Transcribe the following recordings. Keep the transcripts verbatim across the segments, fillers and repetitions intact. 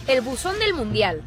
El buzón del Mundial.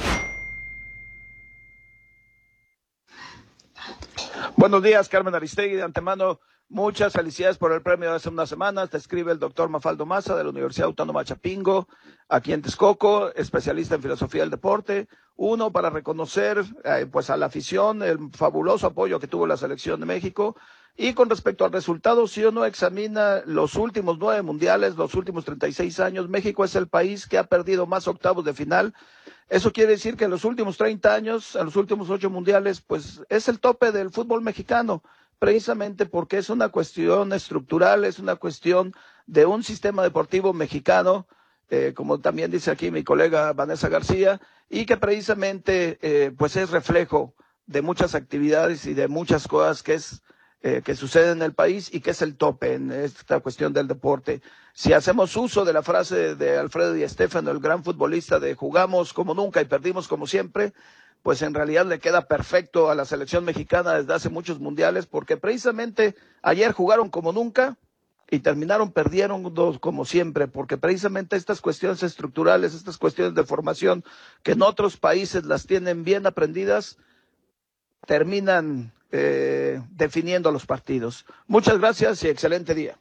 Buenos días, Carmen Aristegui. De antemano, muchas felicidades por el premio de hace unas semanas. Te escribe el doctor Mafaldo Maza de la Universidad Autónoma Chapingo, aquí en Texcoco, especialista en filosofía del deporte. Uno, para reconocer eh, pues a la afición el fabuloso apoyo que tuvo la selección de México. Y con respecto al resultado, si uno examina los últimos nueve mundiales, los últimos treinta y seis años, México es el país que ha perdido más octavos de final. Eso quiere decir que en los últimos treinta años, en los últimos ocho mundiales, pues es el tope del fútbol mexicano, precisamente porque es una cuestión estructural, es una cuestión de un sistema deportivo mexicano, eh, como también dice aquí mi colega Vanessa García, y que precisamente eh, pues es reflejo de muchas actividades y de muchas cosas que es Eh, que sucede en el país y que es el tope en esta cuestión del deporte. Si hacemos uso de la frase de Alfredo Di Stéfano, el gran futbolista, de jugamos como nunca y perdimos como siempre, pues en realidad le queda perfecto a la selección mexicana desde hace muchos mundiales, porque precisamente ayer jugaron como nunca y terminaron perdieron dos como siempre, porque precisamente estas cuestiones estructurales, estas cuestiones de formación que en otros países las tienen bien aprendidas, terminan eh, definiendo los partidos. Muchas gracias y excelente día.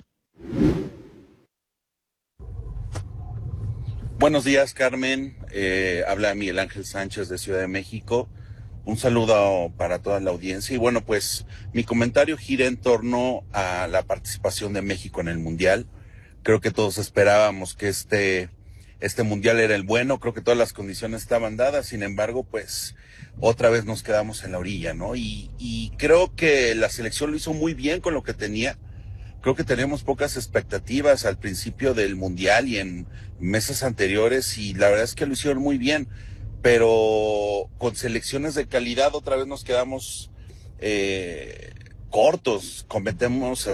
Buenos días, Carmen. Eh, habla Miguel Ángel Sánchez de Ciudad de México. Un saludo para toda la audiencia. Y bueno, pues mi comentario gira en torno a la participación de México en el Mundial. Creo que todos esperábamos que este, este Mundial era el bueno. Creo que todas las condiciones estaban dadas. Sin embargo, pues otra vez nos quedamos en la orilla, ¿no? Y, y creo que la selección lo hizo muy bien con lo que tenía. Creo que teníamos pocas expectativas al principio del Mundial y en meses anteriores, y la verdad es que lo hicieron muy bien, pero con selecciones de calidad otra vez nos quedamos eh, cortos, cometemos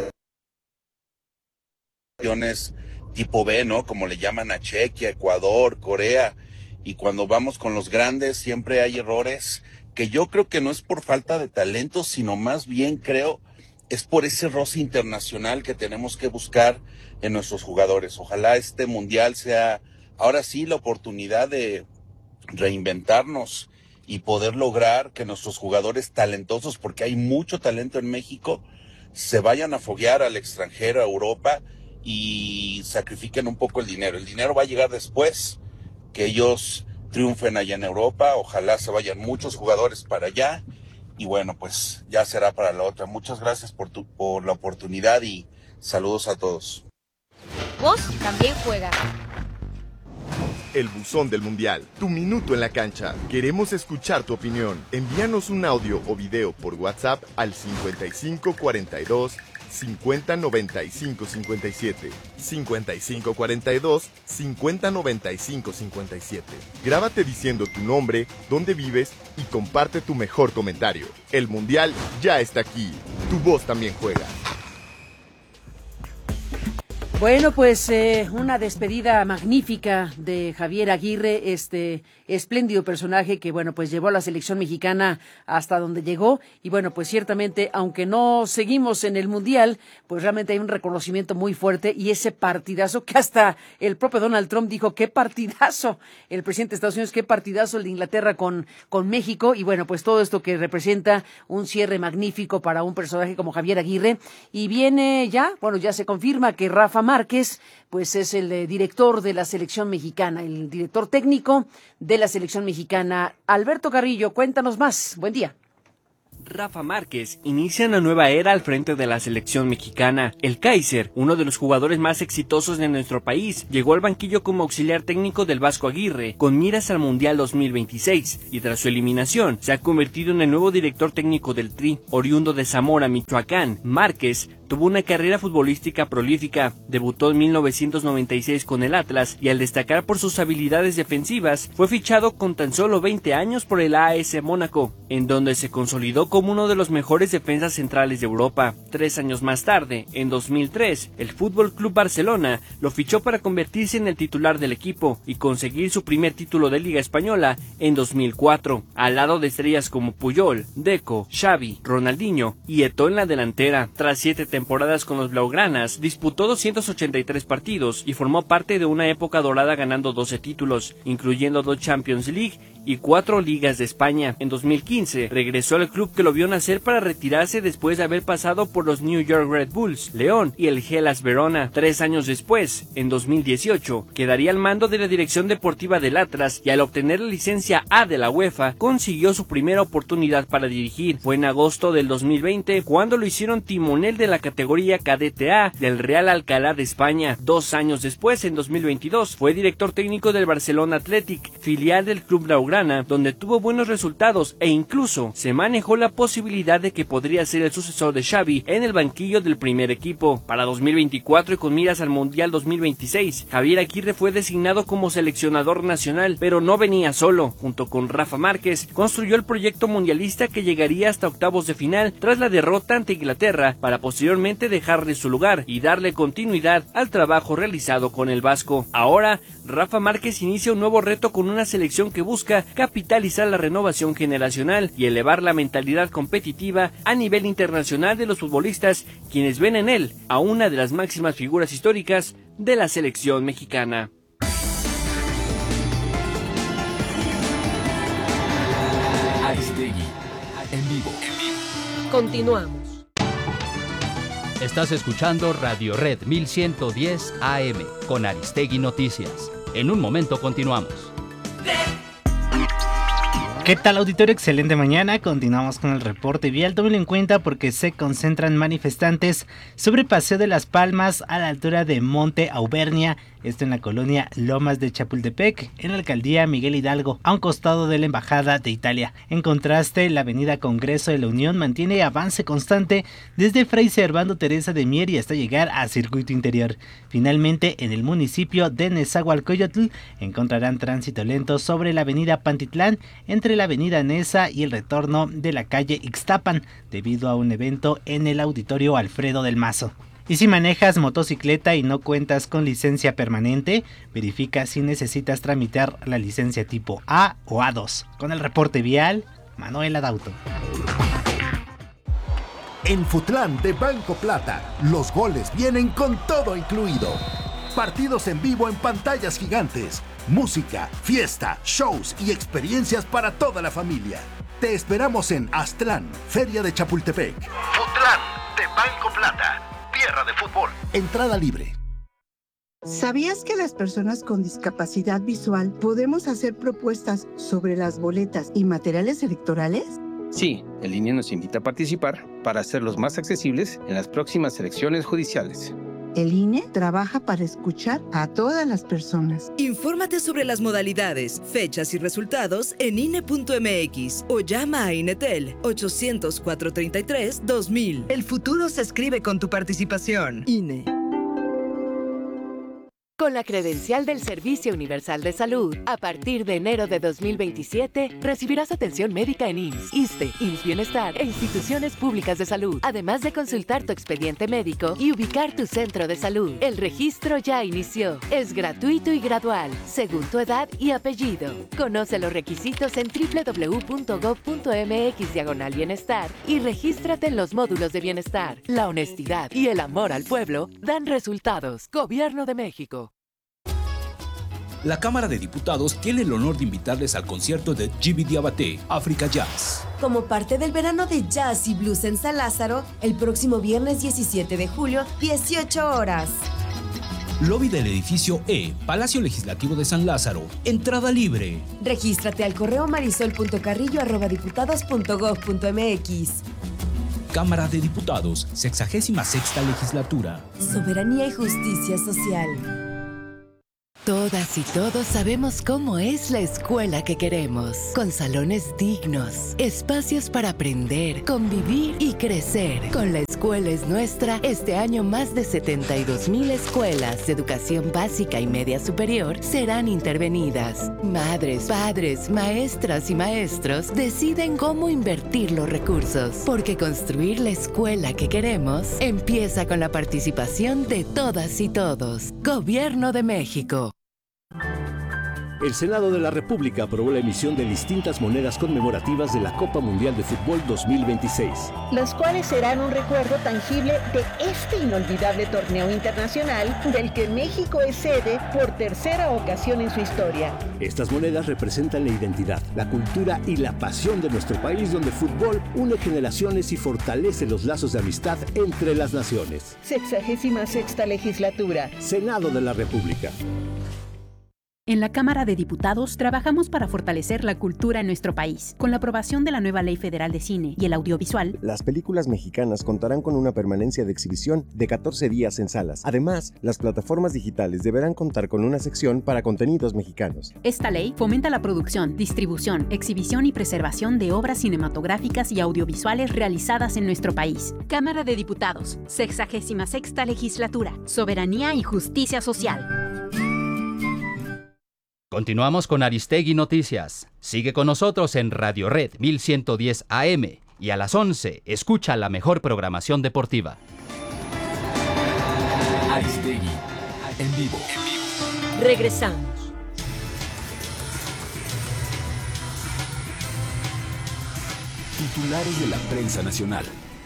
acciones tipo B, ¿no? Como le llaman a Chequia, Ecuador, Corea, y cuando vamos con los grandes siempre hay errores que yo creo que no es por falta de talento, sino más bien creo es por ese roce internacional que tenemos que buscar en nuestros jugadores. Ojalá este Mundial sea ahora sí la oportunidad de reinventarnos y poder lograr que nuestros jugadores talentosos, porque hay mucho talento en México, se vayan a foguear al extranjero, a Europa, y sacrifiquen un poco el dinero. El dinero va a llegar después, que ellos triunfen allá en Europa. Ojalá se vayan muchos jugadores para allá. Y bueno, pues ya será para la otra. Muchas gracias por, tu, por la oportunidad y saludos a todos. Vos también juega. El buzón del Mundial, tu minuto en la cancha. Queremos escuchar tu opinión. Envíanos un audio o video por WhatsApp al cincuenta y cinco cuarenta y dos cincuenta noventa y cinco cincuenta y siete. cincuenta y cinco cuarenta y dos cincuenta noventa y cinco cincuenta y siete. Grábate diciendo tu nombre, dónde vives y comparte tu mejor comentario. El Mundial ya está aquí. Tu voz también juega. Bueno, pues eh, una despedida magnífica de Javier Aguirre, este espléndido personaje que, bueno, pues llevó a la selección mexicana hasta donde llegó. Y bueno, pues ciertamente, aunque no seguimos en el Mundial, pues realmente hay un reconocimiento muy fuerte y ese partidazo que hasta el propio Donald Trump dijo, qué partidazo, el presidente de Estados Unidos, qué partidazo el de Inglaterra con, con México. Y bueno, pues todo esto que representa un cierre magnífico para un personaje como Javier Aguirre. Y viene ya, bueno, ya se confirma que Rafa Márquez, pues es el eh, director de la selección mexicana, el director técnico de la selección mexicana. Alberto Carrillo, cuéntanos más. Buen día. Rafa Márquez inicia una nueva era al frente de la selección mexicana. El Kaiser, uno de los jugadores más exitosos de nuestro país, llegó al banquillo como auxiliar técnico del Vasco Aguirre, con miras al Mundial dos mil veintiséis, y tras su eliminación, se ha convertido en el nuevo director técnico del Tri. Oriundo de Zamora, Michoacán, Márquez tuvo una carrera futbolística prolífica. Debutó en mil novecientos noventa y seis con el Atlas y al destacar por sus habilidades defensivas, fue fichado con tan solo veinte años por el A S Mónaco, en donde se consolidó como como uno de los mejores defensas centrales de Europa. Tres años más tarde, en dos mil tres, el Fútbol Club Barcelona lo fichó para convertirse en el titular del equipo y conseguir su primer título de Liga Española en dos mil cuatro, al lado de estrellas como Puyol, Deco, Xavi, Ronaldinho y Eto'o en la delantera. Tras siete temporadas con los blaugranas, disputó doscientos ochenta y tres partidos y formó parte de una época dorada ganando doce títulos, incluyendo dos Champions League y cuatro ligas de España. En dos mil quince regresó al club que lo vio nacer para retirarse después de haber pasado por los New York Red Bulls, León y el Hellas Verona. Tres años después, en dos mil dieciocho, quedaría al mando de la dirección deportiva del Atlas y al obtener la licencia A de la UEFA, consiguió su primera oportunidad para dirigir. Fue en agosto del dos mil veinte cuando lo hicieron timonel de la categoría Cadete A del Real Alcalá de España. Dos años después, en dos mil veintidós, fue director técnico del Barcelona Athletic, filial del club blaugrana, donde tuvo buenos resultados e incluso se manejó la posibilidad de que podría ser el sucesor de Xavi en el banquillo del primer equipo. Para dos mil veinticuatro y con miras al Mundial dos mil veintiséis, Javier Aguirre fue designado como seleccionador nacional, pero no venía solo. Junto con Rafa Márquez, construyó el proyecto mundialista que llegaría hasta octavos de final tras la derrota ante Inglaterra, para posteriormente dejarle su lugar y darle continuidad al trabajo realizado con el Vasco. Ahora, Rafa Márquez inicia un nuevo reto con una selección que busca capitalizar la renovación generacional y elevar la mentalidad competitiva a nivel internacional de los futbolistas, quienes ven en él a una de las máximas figuras históricas de la selección mexicana. Aristegui, en vivo. Continuamos. Estás escuchando Radio Red mil ciento diez A M con Aristegui Noticias. En un momento continuamos. ¿Qué tal, auditorio? Excelente mañana. Continuamos con el reporte vial. Tómenlo en cuenta porque se concentran manifestantes sobre Paseo de las Palmas a la altura de Monte Auvernia, esto en la colonia Lomas de Chapultepec, en la alcaldía Miguel Hidalgo, a un costado de la Embajada de Italia. En contraste, la avenida Congreso de la Unión mantiene avance constante desde Fray Servando Teresa de Mier y hasta llegar a Circuito Interior. Finalmente, en el municipio de Nezahualcóyotl encontrarán tránsito lento sobre la avenida Pantitlán, entre la avenida Nesa y el retorno de la calle Ixtapan, debido a un evento en el auditorio Alfredo del Mazo. Y si manejas motocicleta y no cuentas con licencia permanente, verifica si necesitas tramitar la licencia tipo A o A dos. Con el reporte vial, Manuel Adauto. En Futlán de Banco Plata, los goles vienen con todo incluido. Partidos en vivo en pantallas gigantes, música, fiesta, shows y experiencias para toda la familia. Te esperamos en Aztlán, Feria de Chapultepec. Futlán de Banco Plata, tierra de fútbol. Entrada libre. ¿Sabías que las personas con discapacidad visual podemos hacer propuestas sobre las boletas y materiales electorales? Sí, el I N E nos invita a participar para hacerlos más accesibles en las próximas elecciones judiciales. El I N E trabaja para escuchar a todas las personas. Infórmate sobre las modalidades, fechas y resultados en I N E punto M X o llama a INETEL ochocientos, cuatrocientos treinta y tres, dos mil. El futuro se escribe con tu participación. I N E. Con la credencial del Servicio Universal de Salud, a partir de enero de dos mil veintisiete, recibirás atención médica en I M S S, ISSSTE, I M S S Bienestar e instituciones públicas de salud, además de consultar tu expediente médico y ubicar tu centro de salud. El registro ya inició. Es gratuito y gradual, según tu edad y apellido. Conoce los requisitos en doble u doble u doble u punto gob punto m x diagonal bienestar y regístrate en los módulos de bienestar. La honestidad y el amor al pueblo dan resultados. Gobierno de México. La Cámara de Diputados tiene el honor de invitarles al concierto de Djiby Diabaté, Africa Jazz. Como parte del verano de jazz y blues en San Lázaro, el próximo viernes diecisiete de julio, dieciocho horas. Lobby del edificio E, Palacio Legislativo de San Lázaro. Entrada libre. Regístrate al correo marisol punto carrillo arroba diputados punto gob punto m x. Cámara de Diputados, sexagésima sexta legislatura. Soberanía y justicia social. Todas y todos sabemos cómo es la escuela que queremos, con salones dignos, espacios para aprender, convivir y crecer. Con La Escuela es Nuestra, este año más de setenta y dos mil escuelas de educación básica y media superior serán intervenidas. Madres, padres, maestras y maestros deciden cómo invertir los recursos, porque construir la escuela que queremos empieza con la participación de todas y todos. Gobierno de México. El Senado de la República aprobó la emisión de distintas monedas conmemorativas de la Copa Mundial de Fútbol dos mil veintiséis. Las cuales serán un recuerdo tangible de este inolvidable torneo internacional del que México es sede por tercera ocasión en su historia. Estas monedas representan la identidad, la cultura y la pasión de nuestro país, donde el fútbol une generaciones y fortalece los lazos de amistad entre las naciones. Sexagésima sexta legislatura. Senado de la República. En la Cámara de Diputados trabajamos para fortalecer la cultura en nuestro país. Con la aprobación de la nueva Ley Federal de Cine y el Audiovisual, las películas mexicanas contarán con una permanencia de exhibición de catorce días en salas. Además, las plataformas digitales deberán contar con una sección para contenidos mexicanos. Esta ley fomenta la producción, distribución, exhibición y preservación de obras cinematográficas y audiovisuales realizadas en nuestro país. Cámara de Diputados, sexagésima sexta legislatura, Soberanía y Justicia Social. Continuamos con Aristegui Noticias. Sigue con nosotros en Radio Red mil ciento diez A M y a las once escucha la mejor programación deportiva. Aristegui, en vivo. Regresamos. Titulares de la prensa nacional.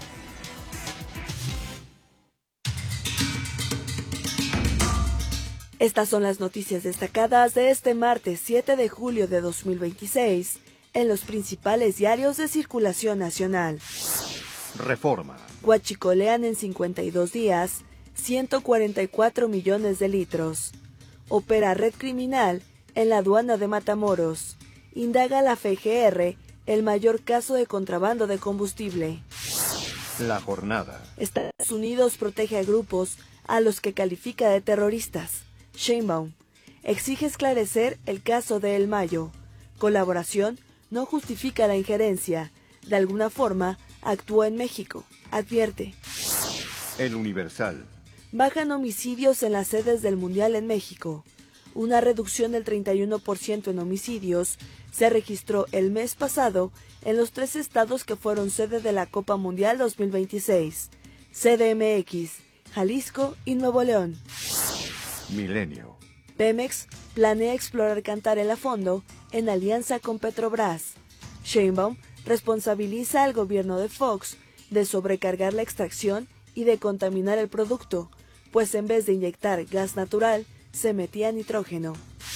Estas son las noticias destacadas de este martes siete de julio de dos mil veintiséis en los principales diarios de circulación nacional. Reforma. Huachicolean en cincuenta y dos días ciento cuarenta y cuatro millones de litros. Opera red criminal en la aduana de Matamoros. Indaga la F G R el mayor caso de contrabando de combustible. La jornada. Estados Unidos protege a grupos a los que califica de terroristas. Sheinbaum exige esclarecer el caso de El Mayo. Colaboración no justifica la injerencia. De alguna forma, actúa en México. Advierte. El Universal. Bajan homicidios en las sedes del Mundial en México. Una reducción del treinta y uno por ciento en homicidios se registró el mes pasado en los tres estados que fueron sede de la Copa Mundial dos mil veintiséis. C D M X, Jalisco y Nuevo León. Milenio. Pemex planea explorar Cantarell a fondo en alianza con Petrobras. Sheinbaum responsabiliza al gobierno de Fox de sobrecargar la extracción y de contaminar el producto, pues en vez de inyectar gas natural, se metía nitrógeno.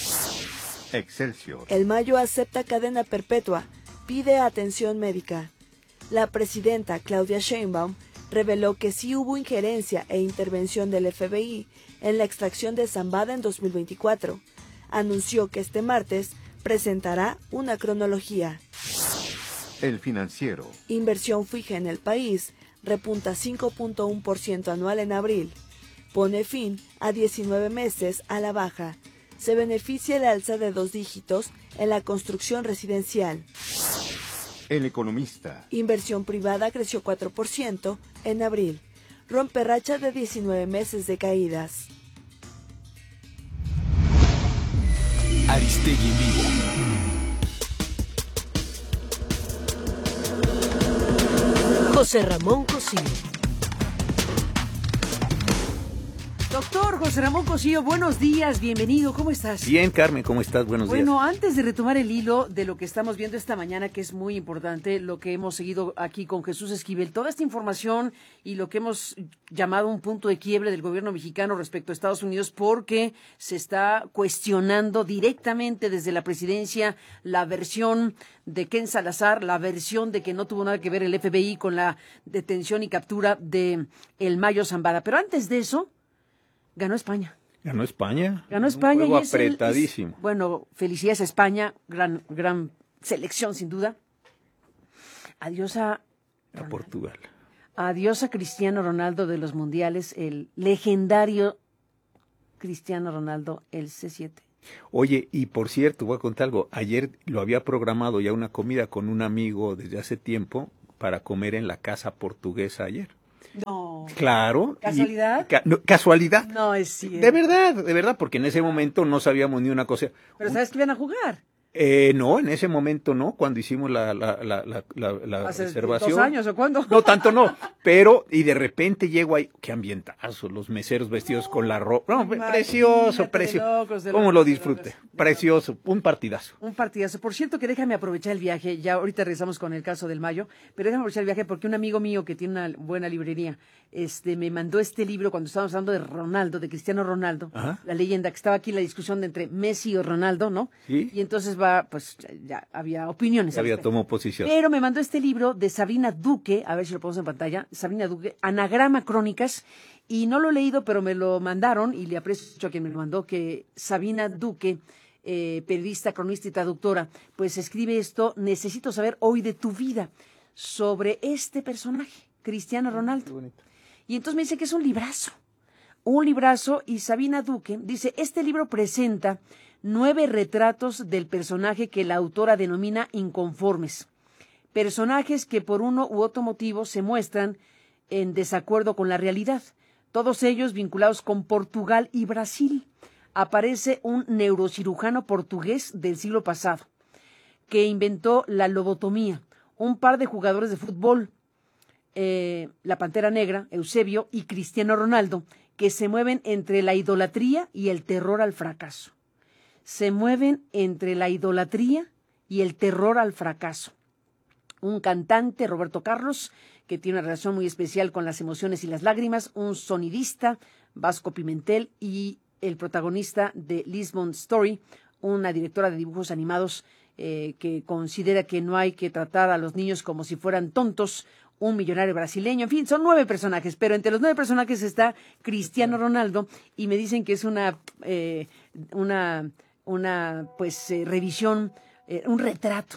Excelsior. El Mayo acepta cadena perpetua, pide atención médica. La presidenta Claudia Sheinbaum reveló que sí hubo injerencia e intervención del F B I en la extracción de Zambada en dos mil veinticuatro. Anunció que este martes presentará una cronología. El Financiero. Inversión fija en el país repunta cinco punto uno por ciento anual en abril. Pone fin a diecinueve meses a la baja. Se beneficia el alza de dos dígitos en la construcción residencial. El Economista. Inversión privada creció cuatro por ciento en abril. Rompe racha de diecinueve meses de caídas. Aristegui en vivo. José Ramón Cosío. Doctor José Ramón Cosío, buenos días, bienvenido, ¿cómo estás? Bien, Carmen, ¿cómo estás? Buenos días. Bueno, antes de retomar el hilo de lo que estamos viendo esta mañana, que es muy importante, lo que hemos seguido aquí con Jesús Esquivel, toda esta información y lo que hemos llamado un punto de quiebre del gobierno mexicano respecto a Estados Unidos, porque se está cuestionando directamente desde la presidencia la versión de Ken Salazar, la versión de que no tuvo nada que ver el F B I con la detención y captura de El Mayo Zambada. Pero antes de eso, ganó España. Ganó España. Ganó España. Un juego y es el- apretadísimo. es- bueno, felicidades a España, gran, gran selección sin duda. Adiós a, A Portugal. adiós a Cristiano Ronaldo de los mundiales, el legendario Cristiano Ronaldo el C siete. Oye, y por cierto, voy a contar algo. Ayer lo había programado ya una comida con un amigo desde hace tiempo para comer en la casa portuguesa ayer. No. Claro. ¿Casualidad? Y, ca, no, ¿Casualidad? No es cierto. De verdad, de verdad, porque en ese momento no sabíamos ni una cosa. Pero ¿sabes que iban a jugar? Eh, no, en ese momento no, cuando hicimos la, la, la, la, la, la ¿Hace reservación. dos años o cuándo? No, tanto no, pero, y de repente llego ahí, qué ambientazo, los meseros vestidos con la ropa, no, precioso, precioso, ¿cómo lo disfrute? Precioso, un partidazo. Un partidazo, por cierto que déjame aprovechar el viaje, ya ahorita regresamos con el caso del Mayo, pero déjame aprovechar el viaje porque un amigo mío que tiene una buena librería, este, me mandó este libro cuando estábamos hablando de Ronaldo, de Cristiano Ronaldo, Ajá. La leyenda, que estaba aquí la discusión de entre Messi o Ronaldo, ¿no? Sí. Y entonces va, pues, ya había opiniones. Ya había tomado posición. Pero me mandó este libro de Sabrina Duque, a ver si lo ponemos en pantalla, Sabrina Duque, Anagrama Crónicas, y no lo he leído, pero me lo mandaron, y le aprecio mucho a quien me lo mandó, que Sabrina Duque, eh, periodista, cronista y traductora, pues escribe esto, necesito saber hoy de tu vida, sobre este personaje, Cristiano Ronaldo. Y entonces me dice que es un librazo, un librazo, y Sabina Duque dice, este libro presenta nueve retratos del personaje que la autora denomina inconformes. Personajes que por uno u otro motivo se muestran en desacuerdo con la realidad. Todos ellos vinculados con Portugal y Brasil. Aparece un neurocirujano portugués del siglo pasado que inventó la lobotomía. Un par de jugadores de fútbol, eh, la Pantera Negra, Eusebio, y Cristiano Ronaldo, que se mueven entre la idolatría y el terror al fracaso. Se mueven entre la idolatría y el terror al fracaso. Un cantante, Roberto Carlos, que tiene una relación muy especial con las emociones y las lágrimas, un sonidista, Vasco Pimentel, y el protagonista de Lisbon Story, una directora de dibujos animados eh, que considera que no hay que tratar a los niños como si fueran tontos, un millonario brasileño, en fin, son nueve personajes, pero entre los nueve personajes está Cristiano Ronaldo, y me dicen que es una, eh, una, una pues, eh, revisión, eh, un retrato.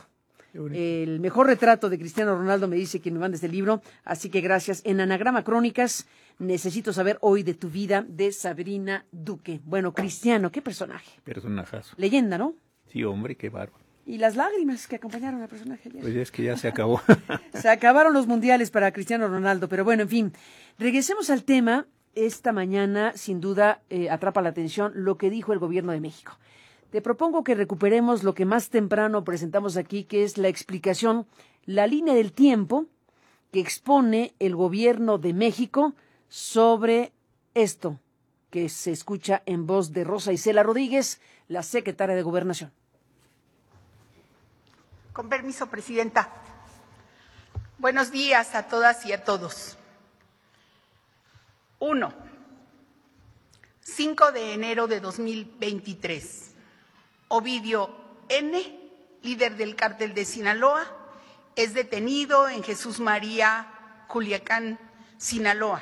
El mejor retrato de Cristiano Ronaldo, me dice quien me manda este libro, así que gracias. En Anagrama Crónicas, necesito saber hoy de tu vida, de Sabrina Duque. Bueno, Cristiano, qué personaje. Personajazo. Leyenda, ¿no? Sí, hombre, qué bárbaro. Y las lágrimas que acompañaron al personaje. Pues es que ya se acabó. Se acabaron los mundiales para Cristiano Ronaldo, pero bueno, en fin. Regresemos al tema. Esta mañana, sin duda, eh, atrapa la atención lo que dijo el gobierno de México. Te propongo que recuperemos lo que más temprano presentamos aquí, que es la explicación, la línea del tiempo que expone el gobierno de México sobre esto que se escucha en voz de Rosa Isela Rodríguez, la secretaria de Gobernación. Con permiso, presidenta. Buenos días a todas y a todos. Uno. cinco de enero de dos mil veintitrés. Ovidio N., líder del cártel de Sinaloa, es detenido en Jesús María, Culiacán, Sinaloa.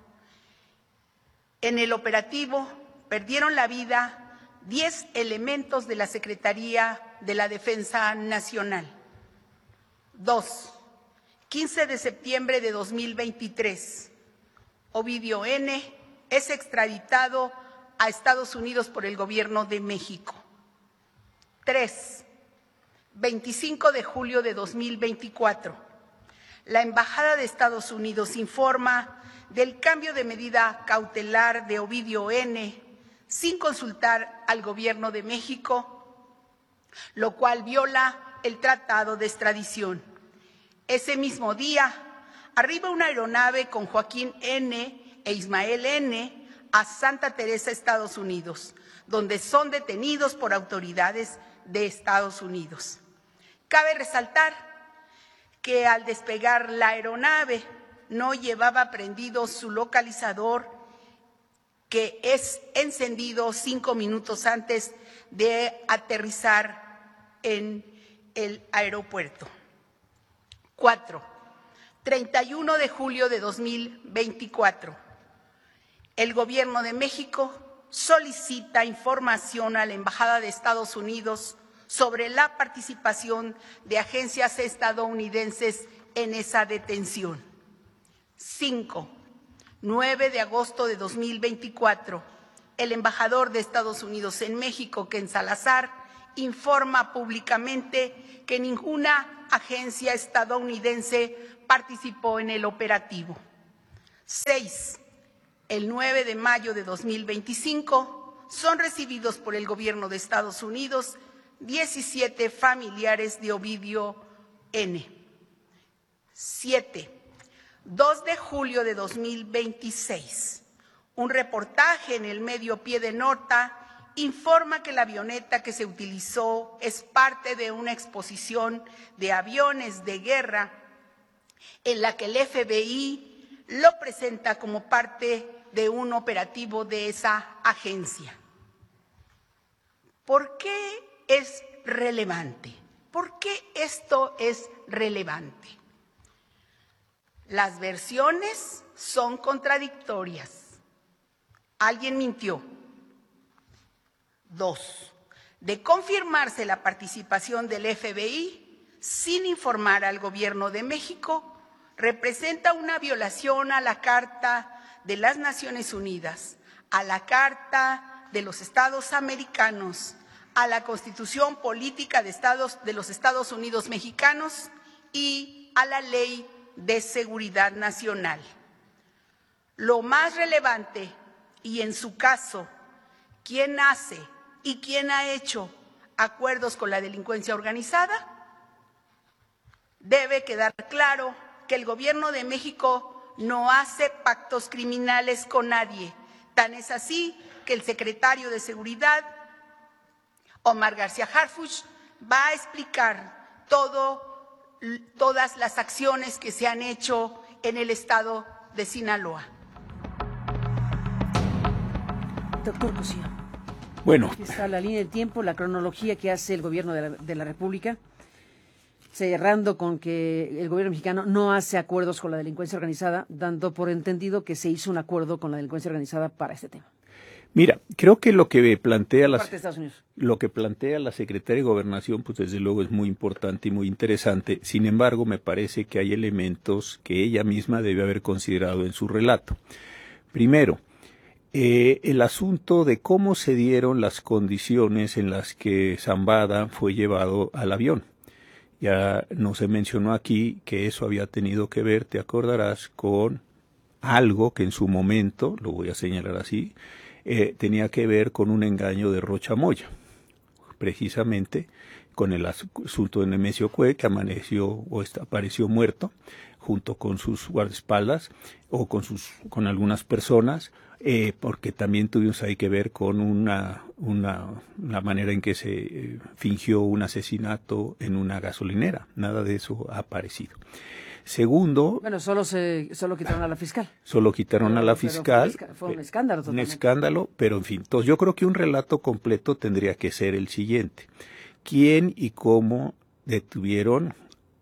En el operativo perdieron la vida diez elementos de la Secretaría de la Defensa Nacional. Dos. quince de septiembre de dos mil veintitrés. Ovidio N. es extraditado a Estados Unidos por el Gobierno de México. Tres. veinticinco de julio de dos mil veinticuatro. La Embajada de Estados Unidos informa del cambio de medida cautelar de Ovidio N. sin consultar al Gobierno de México, lo cual viola el Tratado de Extradición. Ese mismo día, arriba una aeronave con Joaquín N. e Ismael N. a Santa Teresa, Estados Unidos, donde son detenidos por autoridades de Estados Unidos. Cabe resaltar que al despegar la aeronave no llevaba prendido su localizador, que es encendido cinco minutos antes de aterrizar en el aeropuerto. Cuatro. treinta y uno de julio de dos mil veinticuatro. El Gobierno de México solicita información a la Embajada de Estados Unidos sobre la participación de agencias estadounidenses en esa detención. Cinco. nueve de agosto de dos mil veinticuatro. el embajador de Estados Unidos en México, Ken Salazar, informa públicamente que ninguna agencia estadounidense participó en el operativo. Seis. El nueve de mayo de dos mil veinticinco son recibidos por el gobierno de Estados Unidos diecisiete familiares de Ovidio N. Siete. dos de julio de dos mil veintiséis. Un reportaje en el medio Pie de Nota informa que la avioneta que se utilizó es parte de una exposición de aviones de guerra en la que el F B I lo presenta como parte de un operativo de esa agencia. ¿Por qué es relevante? ¿Por qué esto es relevante? Las versiones son contradictorias. Alguien mintió. Dos, de confirmarse la participación del F B I sin informar al Gobierno de México, representa una violación a la Carta de las Naciones Unidas, a la Carta de los Estados Americanos, a la Constitución Política de, Estados, de los Estados Unidos Mexicanos y a la Ley de Seguridad Nacional. Lo más relevante, y en su caso, ¿quién hace y quién ha hecho acuerdos con la delincuencia organizada? Debe quedar claro que el Gobierno de México no hace pactos criminales con nadie. Tan es así que el secretario de Seguridad, Omar García Harfuch, va a explicar todo, todas las acciones que se han hecho en el estado de Sinaloa. Doctor Cosío. Bueno. Aquí está la línea de tiempo, la cronología que hace el gobierno de la, de la República, cerrando con que el gobierno mexicano no hace acuerdos con la delincuencia organizada, dando por entendido que se hizo un acuerdo con la delincuencia organizada para este tema. Mira, creo que lo que plantea la, Unidos. lo que plantea la Secretaría de Gobernación, pues desde luego es muy importante y muy interesante. Sin embargo, me parece que hay elementos que ella misma debe haber considerado en su relato. Primero, Eh, el asunto de cómo se dieron las condiciones en las que Zambada fue llevado al avión. Ya no se mencionó aquí que eso había tenido que ver, te acordarás, con algo que en su momento, lo voy a señalar así, eh, tenía que ver con un engaño de Rocha Moya, precisamente con el asunto de Nemesio Cue, que amaneció o está, apareció muerto, junto con sus guardaespaldas o con, sus, con algunas personas, Eh, porque también tuvimos ahí que ver con una, una, la manera en que se eh, fingió un asesinato en una gasolinera. Nada de eso ha aparecido. Segundo... Bueno, solo se solo quitaron a la fiscal. Solo quitaron pero, a la fiscal. Fue, fue un escándalo totalmente. Un escándalo, pero en fin. Entonces yo creo que un relato completo tendría que ser el siguiente. ¿Quién y cómo detuvieron,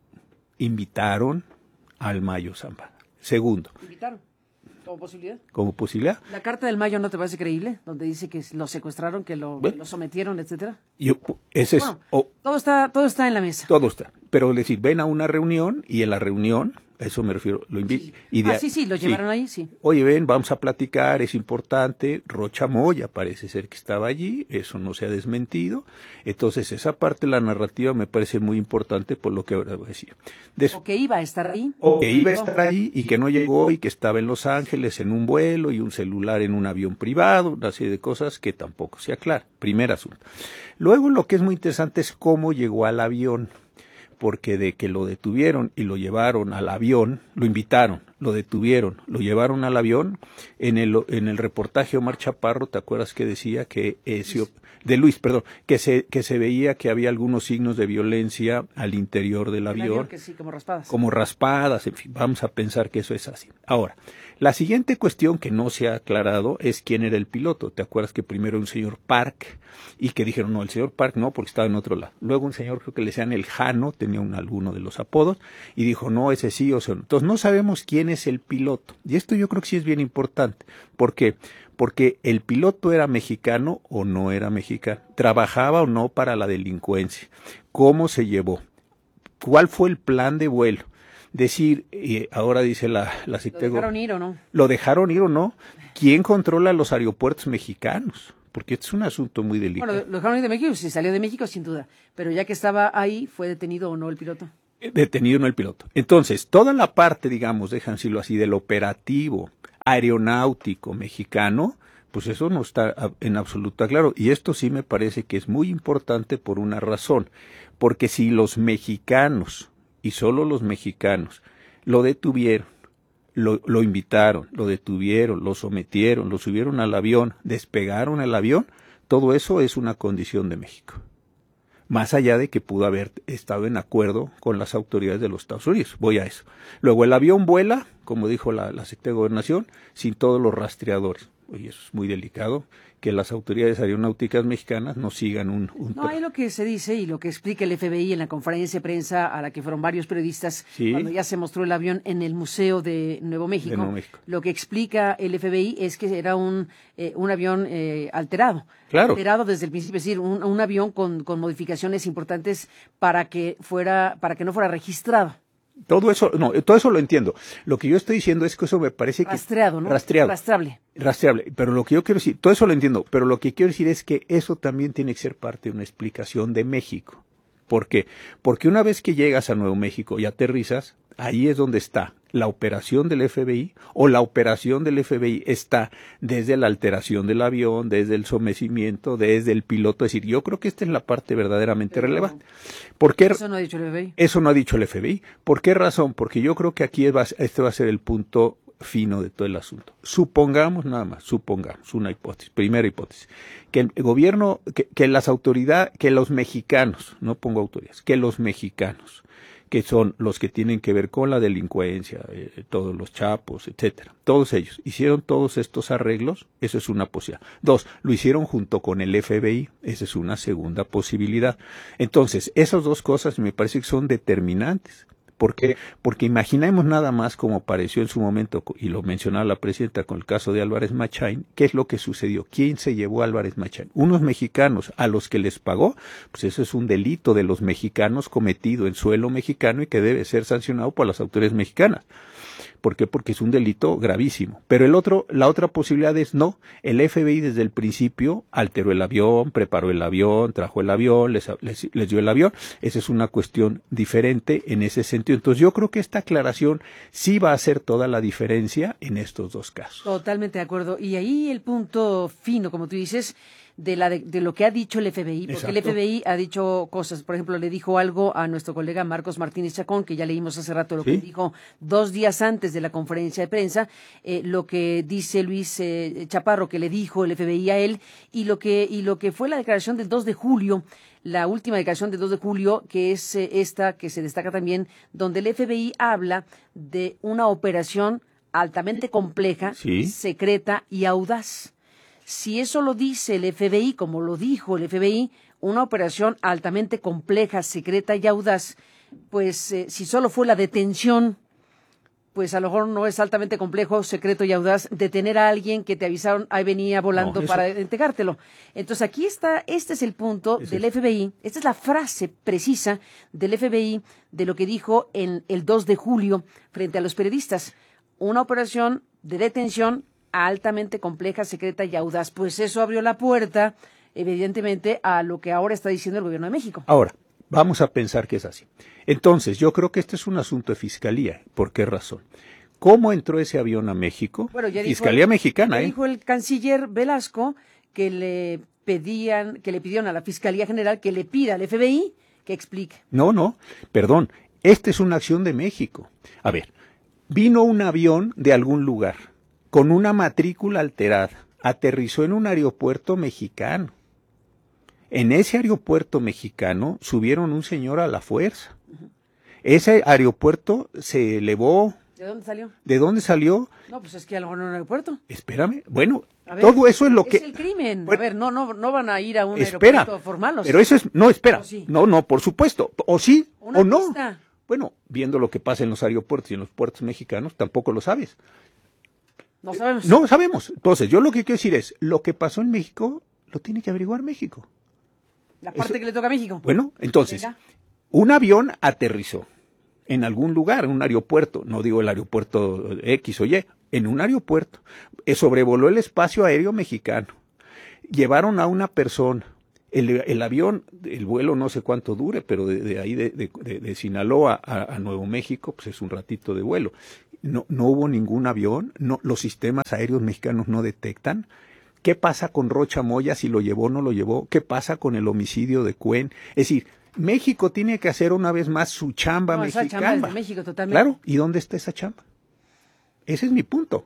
invitaron al Mayo Zambada? Segundo. ¿Invitaron? ¿Como posibilidad? ¿Como posibilidad? ¿La Carta del Mayo no te parece creíble? Donde dice que lo secuestraron, que lo, bueno, que lo sometieron, etcétera. Yo, ese es, bueno, oh, todo está, todo está en la mesa. Todo está. Pero es decir, ven a una reunión y en la reunión, a eso me refiero, lo invito. Sí. Ah, sí, sí, lo llevaron sí. ahí, sí. Oye, ven, vamos a platicar, es importante. Rocha Moya parece ser que estaba allí, eso no se ha desmentido. Entonces, esa parte de la narrativa me parece muy importante por lo que ahora voy a decir. Des- o que iba a estar ahí. O que iba a estar ahí y que no llegó y que estaba en Los Ángeles en un vuelo y un celular en un avión privado, una serie de cosas que tampoco se aclara. Primer asunto. Luego, lo que es muy interesante es cómo llegó al avión. Porque de que lo detuvieron y lo llevaron al avión, lo invitaron, lo detuvieron, lo llevaron al avión, en el en el reportaje Omar Chaparro, ¿te acuerdas que decía que eh, se, de Luis, perdón, que se que se veía que había algunos signos de violencia al interior del avión, avión que sí, como raspadas. Como raspadas, en fin, vamos a pensar que eso es así. Ahora, la siguiente cuestión que no se ha aclarado es quién era el piloto. ¿Te acuerdas que primero un señor Park y que dijeron, no, el señor Park no, porque estaba en otro lado? Luego un señor, creo que le decían el Jano, tenía un, alguno de los apodos, y dijo, no, ese sí o sea no. Entonces no sabemos quién es el piloto. Y esto yo creo que sí es bien importante. ¿Por qué? Porque el piloto era mexicano o no era mexicano, trabajaba o no para la delincuencia, cómo se llevó, cuál fue el plan de vuelo. decir, eh, ahora dice la, la Secretaría. ¿Lo dejaron ir o no? ¿Lo dejaron ir o no? ¿Quién controla los aeropuertos mexicanos? Porque este es un asunto muy delicado. Bueno, lo dejaron ir de México, si salió de México, sin duda. Pero ya que estaba ahí, ¿fue detenido o no el piloto? Detenido no el piloto. Entonces, toda la parte, digamos, déjanselo así, del operativo aeronáutico mexicano, pues eso no está en absoluto claro. Y esto sí me parece que es muy importante por una razón. Porque si los mexicanos, y solo los mexicanos, lo detuvieron, lo, lo invitaron, lo detuvieron, lo sometieron, lo subieron al avión, despegaron el avión, todo eso es una condición de México. Más allá de que pudo haber estado en acuerdo con las autoridades de los Estados Unidos. Voy a eso. Luego el avión vuela, como dijo la, la Secretaría de Gobernación, sin todos los rastreadores. Oye, eso es muy delicado, que las autoridades aeronáuticas mexicanas no sigan un... un no, hay lo que se dice y lo que explica el F B I en la conferencia de prensa a la que fueron varios periodistas sí. cuando ya se mostró el avión en el Museo de Nuevo México. De Nuevo México. Lo que explica el F B I es que era un, eh, un avión eh, alterado. Claro. Alterado desde el principio, es decir, un, un avión con, con modificaciones importantes para que fuera, para que no fuera registrado. Todo eso, no, todo eso lo entiendo. Lo que yo estoy diciendo es que eso me parece que... Rastreado, ¿no? Rastreado. Rastrable. Rastreable. Pero lo que yo quiero decir, todo eso lo entiendo, pero lo que quiero decir es que eso también tiene que ser parte de una explicación de México. ¿Por qué? Porque una vez que llegas a Nuevo México y aterrizas, ahí es donde está la operación del F B I, o la operación del F B I está desde la alteración del avión, desde el sometimiento, desde el piloto. Es decir, yo creo que esta es la parte verdaderamente Pero, relevante. ¿Por qué? Eso no ha dicho el F B I. Eso no ha dicho el F B I. ¿Por qué razón? Porque yo creo que aquí va, este va a ser el punto fino de todo el asunto. Supongamos nada más, supongamos una hipótesis, primera hipótesis, que el gobierno, que, que las autoridades, que los mexicanos, no pongo autoridades, que los mexicanos, que son los que tienen que ver con la delincuencia, eh, todos los chapos, etcétera. Todos ellos hicieron todos estos arreglos, eso es una posibilidad. Dos, lo hicieron junto con el F B I, esa es una segunda posibilidad. Entonces, esas dos cosas me parece que son determinantes. ¿Por qué? Porque imaginemos nada más como pareció en su momento, y lo mencionaba la presidenta con el caso de Álvarez Machain, ¿qué es lo que sucedió? ¿Quién se llevó a Álvarez Machain? Unos mexicanos a los que les pagó, pues eso es un delito de los mexicanos cometido en suelo mexicano y que debe ser sancionado por las autoridades mexicanas. ¿Por qué? Porque es un delito gravísimo. Pero el otro, la otra posibilidad es no. El F B I desde el principio alteró el avión, preparó el avión, trajo el avión, les, les, les dio el avión. Esa es una cuestión diferente en ese sentido. Entonces yo creo que esta aclaración sí va a hacer toda la diferencia en estos dos casos. Totalmente de acuerdo. Y ahí el punto fino, como tú dices, de, la de, de lo que ha dicho el F B I, porque Exacto. el F B I ha dicho cosas, por ejemplo, le dijo algo a nuestro colega Marcos Martínez Chacón, que ya leímos hace rato lo ¿Sí? que dijo dos días antes de la conferencia de prensa, eh, lo que dice Luis eh, Chaparro, que le dijo el F B I a él, y lo que y lo que fue la declaración del dos de julio, la última declaración del dos de julio, que es eh, esta que se destaca también, donde el F B I habla de una operación altamente compleja, ¿Sí? secreta y audaz. Si eso lo dice el F B I, como lo dijo el F B I, una operación altamente compleja, secreta y audaz, pues eh, si solo fue la detención, pues a lo mejor no es altamente complejo, secreto y audaz detener a alguien que te avisaron, ahí venía volando no, para entregártelo. Entonces aquí está, este es el punto es del eso. F B I, esta es la frase precisa del F B I de lo que dijo en el dos de julio frente a los periodistas. Una operación de detención altamente compleja, secreta y audaz. Pues eso abrió la puerta, evidentemente, a lo que ahora está diciendo el gobierno de México. Ahora, vamos a pensar que es así. Entonces, yo creo que este es un asunto de fiscalía. ¿Por qué razón? ¿Cómo entró ese avión a México? Bueno, ya Fiscalía dijo, mexicana, ya ¿eh? dijo el canciller Velasco que le pedían, que le pidieron a la Fiscalía General que le pida al F B I que explique. No, no, perdón. Esta es una acción de México. A ver, vino un avión de algún lugar con una matrícula alterada, aterrizó en un aeropuerto mexicano. En ese aeropuerto mexicano subieron un señor a la fuerza. Uh-huh. Ese aeropuerto se elevó. ¿De dónde salió? ¿De dónde salió? No, pues es que a lo mejor no en un aeropuerto. Espérame, bueno, ver, todo eso es lo que... Es el crimen. Bueno, a ver, no, no, no van a ir a un espera, aeropuerto formal. ¿O pero sí? eso es... No, espera. ¿O sí? No, no, por supuesto. O sí, Una o no. pista. Bueno, viendo lo que pasa en los aeropuertos y en los puertos mexicanos, tampoco lo sabes. No sabemos. No sabemos. Entonces, yo lo que quiero decir es, lo que pasó en México, lo tiene que averiguar México. La parte Eso, que le toca a México. Bueno, entonces, Venga. un avión aterrizó en algún lugar, en un aeropuerto, no digo el aeropuerto X o Y, en un aeropuerto, eh, sobrevoló el espacio aéreo mexicano, llevaron a una persona, el, el avión, el vuelo no sé cuánto dure, pero de, de ahí de, de, de, de Sinaloa a, a Nuevo México, pues es un ratito de vuelo. No, no hubo ningún avión, no, los sistemas aéreos mexicanos no detectan. ¿Qué pasa con Rocha Moya, si lo llevó o no lo llevó? ¿Qué pasa con el homicidio de Cuen? Es decir, México tiene que hacer una vez más su chamba no, mexicana. Esa chamba es de México totalmente. Claro, ¿y dónde está esa chamba? Ese es mi punto.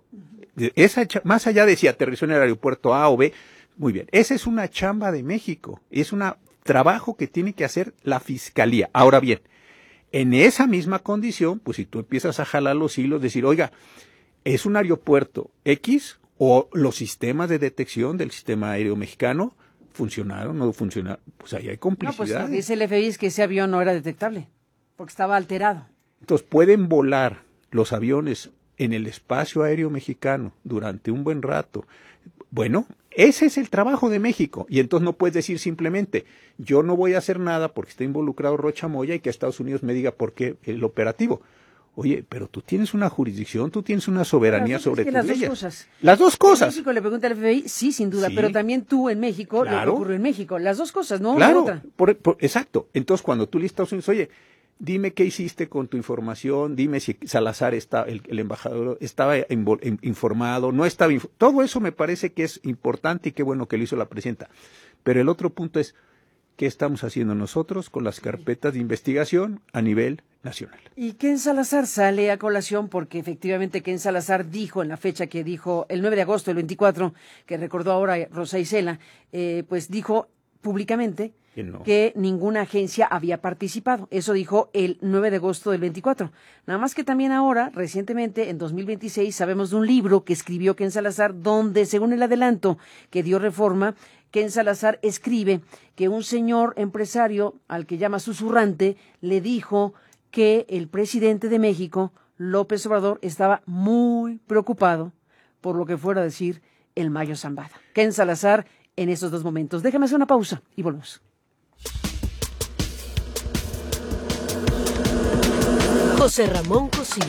Esa cha- más allá de si aterrizó en el aeropuerto A o B, muy bien, esa es una chamba de México, es un trabajo que tiene que hacer la Fiscalía. Ahora bien, en esa misma condición, pues si tú empiezas a jalar los hilos, decir, oiga, ¿es un aeropuerto X o los sistemas de detección del sistema aéreo mexicano funcionaron, no funcionaron? Pues ahí hay complicidad. No, pues lo que dice el F B I es que ese avión no era detectable, porque estaba alterado. Entonces, pueden volar los aviones en el espacio aéreo mexicano durante un buen rato. Bueno, ese es el trabajo de México. Y entonces no puedes decir simplemente, yo no voy a hacer nada porque está involucrado Rocha Moya y que Estados Unidos me diga por qué el operativo. Oye, pero tú tienes una jurisdicción, tú tienes una soberanía sobre tus las leyes. Dos cosas. Las dos cosas. En México le pregunta al F B I, sí, sin duda, Sí. pero también tú en México, Claro. lo que ocurrió en México. Las dos cosas, no Claro, otra. por- por- exacto. Entonces, cuando tú le Estados Unidos, oye, dime qué hiciste con tu información, dime si Salazar, está, el, el embajador, estaba invo- in- informado, no estaba inf- todo eso me parece que es importante y qué bueno que lo hizo la presidenta. Pero el otro punto es, ¿qué estamos haciendo nosotros con las carpetas de investigación a nivel nacional? Y Ken Salazar sale a colación porque efectivamente Ken Salazar dijo en la fecha que dijo el nueve de agosto del veinticuatro, que recordó ahora Rosa Isela, eh, pues dijo públicamente Que no. que ninguna agencia había participado. Eso dijo el nueve de agosto del veinticuatro. Nada más que también ahora, recientemente, en dos mil veintiséis, sabemos de un libro que escribió Ken Salazar, donde, según el adelanto que dio Reforma, Ken Salazar escribe que un señor empresario, al que llama susurrante, le dijo que el presidente de México, López Obrador, estaba muy preocupado por lo que fuera a decir el Mayo Zambada. Ken Salazar en esos dos momentos. Déjame hacer una pausa y volvemos. José Ramón Cosío.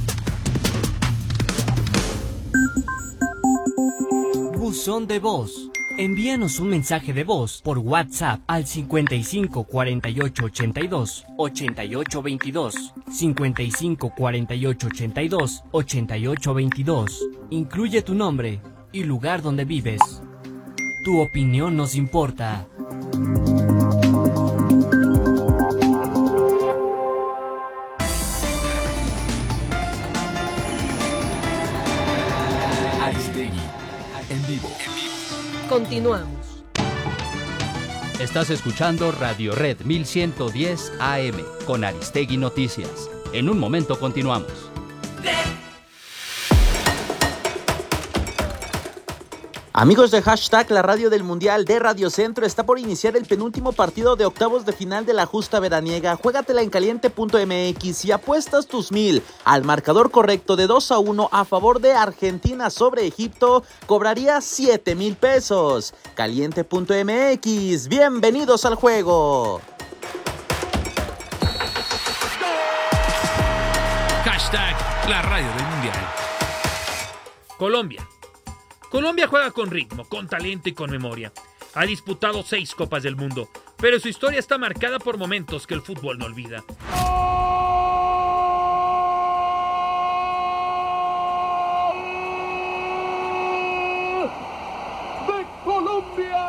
Buzón de voz. Envíanos un mensaje de voz por WhatsApp al cincuenta y cinco cuarenta y ocho ochenta y dos ochenta y ocho veintidós, cincuenta y cinco cuarenta y ocho ochenta y dos ochenta y ocho veintidós. Incluye tu nombre y lugar donde vives. Tu opinión nos importa. Aristegui, en vivo. Continuamos. Estás escuchando Radio Red mil ciento diez A M con Aristegui Noticias. En un momento continuamos. Amigos de Hashtag, la radio del Mundial de Radio Centro está por iniciar el penúltimo partido de octavos de final de la justa veraniega. Juégatela en caliente punto m x y apuestas tus mil al marcador correcto de dos a uno a favor de Argentina sobre Egipto, cobraría siete mil pesos. caliente punto m x, bienvenidos al juego. Hashtag, la radio del Mundial. Colombia. Colombia juega con ritmo, con talento y con memoria. Ha disputado seis Copas del Mundo, pero su historia está marcada por momentos que el fútbol no olvida. ¡De Colombia!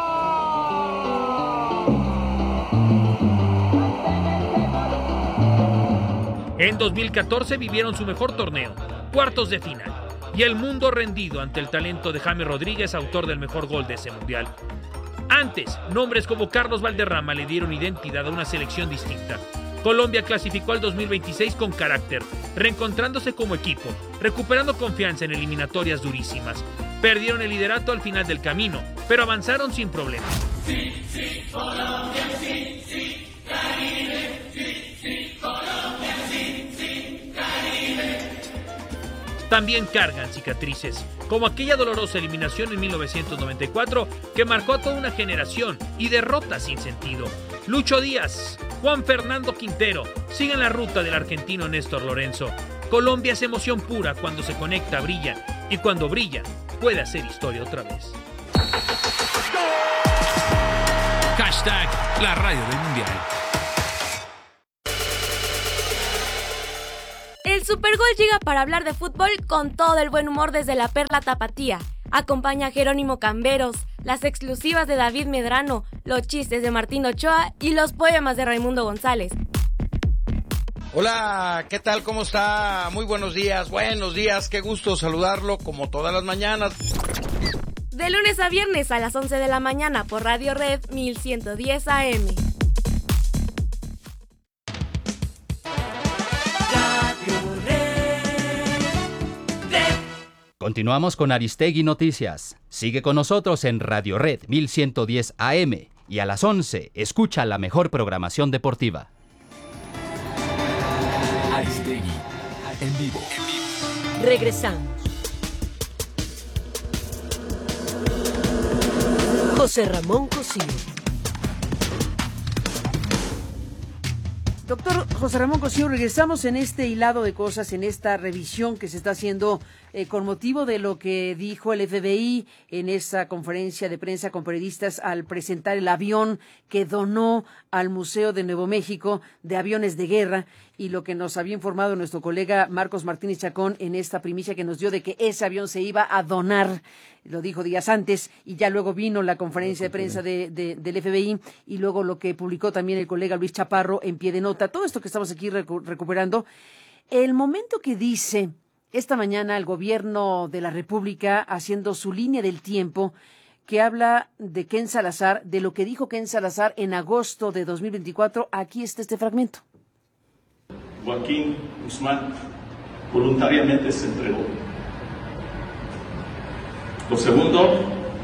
En dos mil catorce vivieron su mejor torneo, cuartos de final. Y el mundo rendido ante el talento de James Rodríguez, autor del mejor gol de ese mundial. Antes, nombres como Carlos Valderrama le dieron identidad a una selección distinta. Colombia clasificó al dos mil veintiséis con carácter, reencontrándose como equipo, recuperando confianza en eliminatorias durísimas. Perdieron el liderato al final del camino, pero avanzaron sin problemas. Sí, sí, Colombia, sí, sí, Caribe, sí, sí, Colombia, sí, sí, Caribe. También cargan cicatrices, como aquella dolorosa eliminación en mil novecientos noventa y cuatro que marcó a toda una generación y derrotas sin sentido. Lucho Díaz, Juan Fernando Quintero sigue en la ruta del argentino Néstor Lorenzo. Colombia es emoción pura, cuando se conecta brilla, y cuando brilla puede hacer historia otra vez. Hashtag la radio del mundial. El Supergol llega para hablar de fútbol con todo el buen humor desde la Perla Tapatía. Acompaña a Jerónimo Camberos, las exclusivas de David Medrano, los chistes de Martín Ochoa y los poemas de Raimundo González. Hola, ¿qué tal? ¿Cómo está? Muy buenos días, buenos días, qué gusto saludarlo como todas las mañanas. De lunes a viernes a las once de la mañana por Radio Red mil ciento diez A M. Continuamos con Aristegui Noticias. Sigue con nosotros en Radio Red mil ciento diez A M y a las once escucha la mejor programación deportiva. Aristegui, en vivo. Regresamos. José Ramón Cosío. Doctor José Ramón Cosío, regresamos en este hilado de cosas, en esta revisión que se está haciendo eh, con motivo de lo que dijo el F B I en esa conferencia de prensa con periodistas al presentar el avión que donó al Museo de Nuevo México de aviones de guerra, y lo que nos había informado nuestro colega Marcos Martínez Chacón en esta primicia que nos dio de que ese avión se iba a donar. Lo dijo días antes, y ya luego vino la conferencia de prensa de, de, del F B I, y luego lo que publicó también el colega Luis Chaparro en pie de nota. Todo esto que estamos aquí recu- recuperando. El momento que dice esta mañana el gobierno de la República, haciendo su línea del tiempo, que habla de Ken Salazar, de lo que dijo Ken Salazar en agosto de dos mil veinticuatro. Aquí está este fragmento. Joaquín Guzmán voluntariamente se entregó. Lo segundo